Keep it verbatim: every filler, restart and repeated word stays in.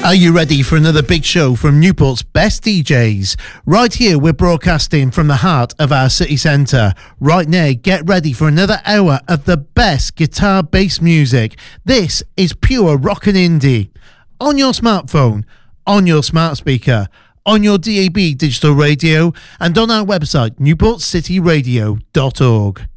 Are you ready for another big show from Newport's best D Js? Right here, we're broadcasting from the heart of our city centre. Right now, get ready for another hour of the best guitar bass music. This is pure rock and indie. On your smartphone, on your smart speaker, on your D A B digital radio, and on our website, newport city radio dot org.